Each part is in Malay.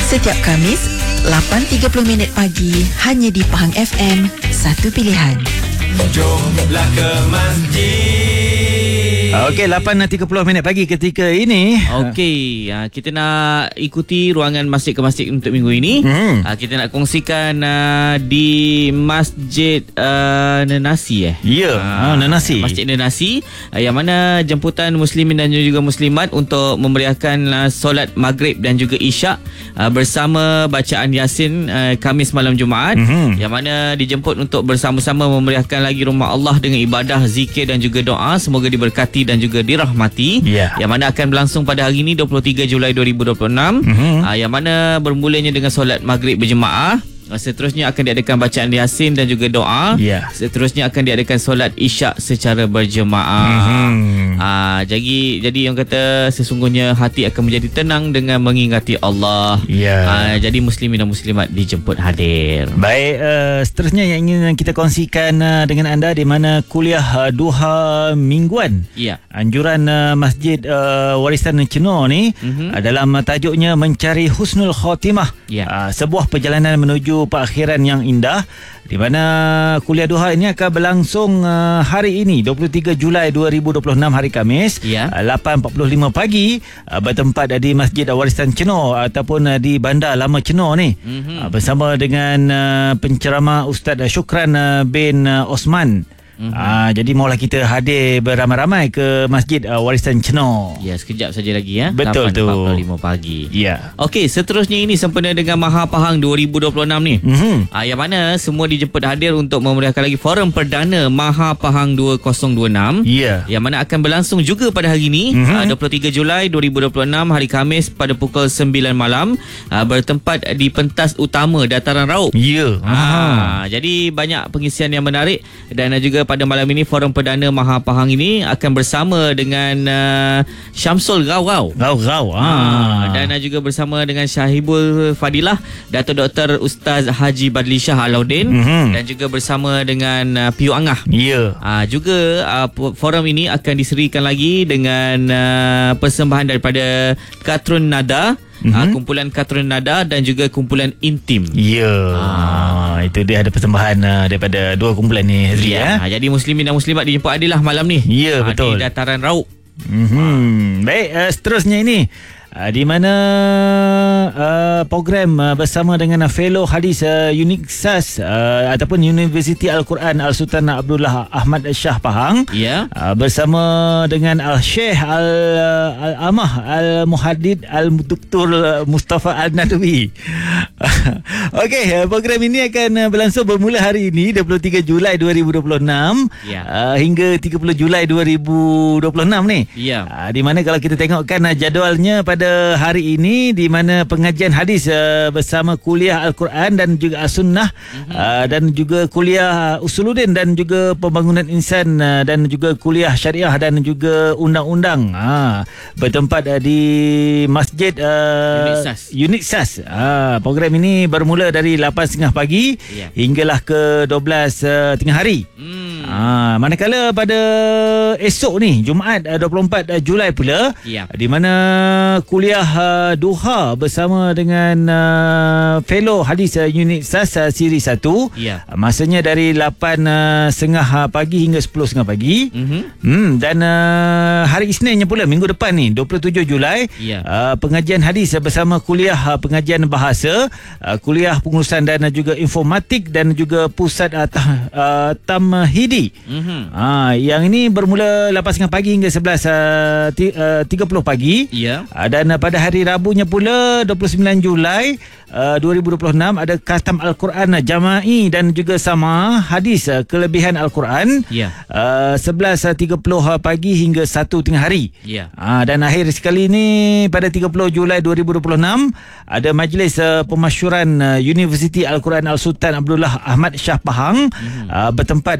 Setiap Khamis, 8.30 pagi, hanya di Pahang FM, satu pilihan. Jomlah ke masjid. Okey, 8.30 pagi ketika ini. Okey, kita nak ikuti ruangan masjid ke masjid untuk minggu ini. Kita nak kongsikan di Masjid Nenasi Ya, Nenasi. Masjid Nenasi, yang mana jemputan muslimin dan juga muslimat untuk memeriahkan solat maghrib dan juga isyak bersama bacaan Yasin Khamis malam Jumaat, yang mana dijemput untuk bersama-sama memeriahkan lagi rumah Allah dengan ibadah, zikir dan juga doa. Semoga diberkati dan juga dirahmati, yang mana akan berlangsung pada hari ini 23 Julai 2026, yang mana bermulanya dengan solat maghrib berjemaah. Seterusnya akan diadakan bacaan Yasin dan juga doa. Seterusnya akan diadakan solat isyak secara berjemaah. Jadi yang kata sesungguhnya hati akan menjadi tenang dengan mengingati Allah. Jadi muslimin dan muslimat dijemput hadir. Baik, seterusnya yang ingin kita kongsikan dengan anda di mana kuliah duha mingguan. Anjuran Masjid Warisan Cino ni dalam tajuknya mencari husnul khatimah. Sebuah perjalanan menuju perakhiran yang indah, di mana kuliah duha ini akan berlangsung hari ini 23 Julai 2026 hari Khamis 8.45 pagi bertempat di Masjid Warisan Cino ataupun di Bandar Lama Cino ni, bersama dengan penceramah Ustaz Syukran bin Osman. Jadi maulah kita hadir beramai-ramai ke Masjid Warisan Cino. Sekejap saja lagi Betul tu, 8.45 pagi. Okey, seterusnya ini sempena dengan Maha Pahang 2026 ni. Yang mana semua dijemput hadir untuk memeriahkan lagi forum perdana Maha Pahang 2026. Yang mana akan berlangsung juga pada hari ini, 23 Julai 2026 hari Khamis pada pukul 9 malam, bertempat di pentas utama Dataran Raub. Jadi banyak pengisian yang menarik, dan juga pada malam ini forum perdana Maha Pahang ini akan bersama dengan Syamsul Gau-Gau. Dan juga bersama dengan Syahibul Fadilah, Dato' Dr. Ustaz Haji Badli Shah Alauddin, dan juga bersama dengan Piu Angah. Juga forum ini akan diserikan lagi dengan persembahan daripada Katrun Nada, kumpulan Katrun Nada dan juga kumpulan Intim. Itu dia ada persembahan daripada dua kumpulan ni, Hazri. Jadi muslimin dan muslimat dijemput hadir lah malam ni. Betul. Di Dataran Raub. Baik, seterusnya ini di mana program bersama dengan fellow hadis UNISAS ataupun Universiti Al-Quran Al-Sultan Abdullah Ahmad Shah Pahang, bersama dengan Al-Syekh Al-Amah Al-Muhaddid Al-Duktur Mustafa Al-Nadawi. Okey, program ini akan berlangsung bermula hari ini 23 Julai 2026 hingga 30 Julai 2026 ni. Di mana kalau kita tengokkan jadualnya pada hari ini, di mana pengajian hadis bersama kuliah Al-Quran dan juga As-Sunnah, dan juga kuliah Usuluddin dan juga pembangunan insan, dan juga kuliah syariah dan juga undang-undang, bertempat di Masjid UNISAS. Program ini bermula dari 8.30 pagi hinggalah ke 12 tengah hari. Manakala pada esok ni Jumaat 24 Julai pula, di mana kuliah duha bersama dengan fellow hadis UNISAS siri 1, masanya dari 8.30 pagi hingga 10.30 pagi. Dan hari Isninnya pula minggu depan ni 27 Julai, pengajian hadis bersama kuliah pengajian bahasa, kuliah pengurusan dan juga informatik dan juga pusat tamhidi. Yang ini bermula 8.30 pagi hingga 11.30 pagi. Dan pada hari Rabunya pula 29 Julai 2026 ada khatam Al-Quran Jama'i dan juga sama hadis kelebihan Al-Quran, 11.30 pagi hingga 1 tengah hari. Dan akhir sekali ni pada 30 Julai 2026 ada majlis pemasyuran Universiti Al-Quran Al-Sultan Abdullah Ahmad Shah Pahang, bertempat di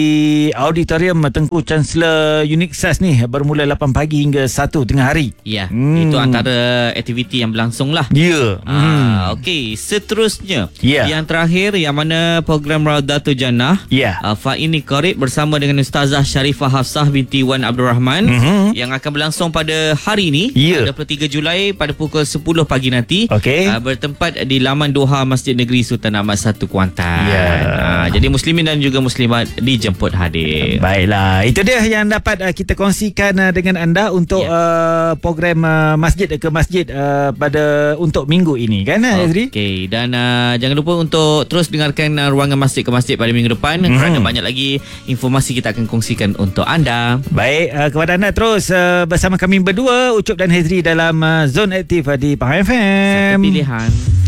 Auditorium Tengku Chancellor Uniksas ni bermula 8 pagi hingga 1 tengah hari. Ya, itu antara aktiviti yang berlangsung lah. Ya. Okey, seterusnya yang terakhir yang mana program Raudatul Jannah. Faini Qarib bersama dengan Ustazah Sharifah Hafsah binti Wan Abdul Rahman yang akan berlangsung pada hari ini 23 Julai pada pukul 10 pagi nanti. Bertempat di Laman Doha Masjid Negeri Sultan Ahmad 1 Kuantan. Jadi muslimin dan juga muslimat dijemput hadir. Baiklah, itu dia yang dapat kita kongsikan dengan anda untuk program masjid ke masjid untuk minggu ini kan, Azri? Okey, dan jangan lupa untuk terus dengarkan Ruangan Masjid ke Masjid pada minggu depan kerana banyak lagi informasi kita akan kongsikan untuk anda. Baik, kepada anda terus bersama kami berdua Ucup dan Hazri dalam Zone Aktif di Pahang FM. Satu pilihan.